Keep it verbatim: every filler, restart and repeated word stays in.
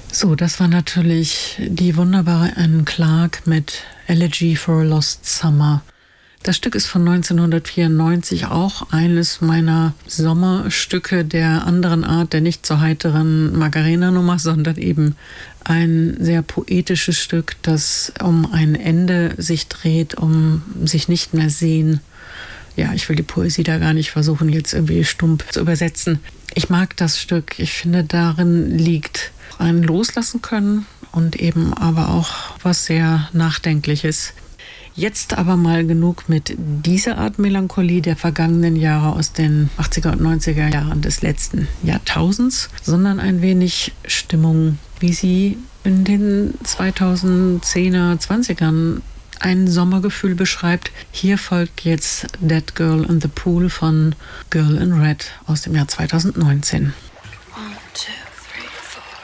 So, das war natürlich die wunderbare Anne Clark mit Elegy for a Lost Summer. Das Stück ist von neunzehnhundertvierundneunzig, auch eines meiner Sommerstücke der anderen Art, der nicht so heiteren Macarena-Nummer, sondern eben ein sehr poetisches Stück, das um ein Ende sich dreht, um sich nicht mehr sehen. Ja, ich will die Poesie da gar nicht versuchen, jetzt irgendwie stumpf zu übersetzen. Ich mag das Stück. Ich finde, darin liegt ein Loslassen können und eben aber auch was sehr Nachdenkliches. Jetzt aber mal genug mit dieser Art Melancholie der vergangenen Jahre aus den achtziger und neunziger Jahren des letzten Jahrtausends, sondern ein wenig Stimmung, wie sie in den zweitausendzehner, zwanzigern ein Sommergefühl beschreibt. Hier folgt jetzt That Girl in the Pool von Girl in Red aus dem Jahr zweitausendneunzehn. One, two.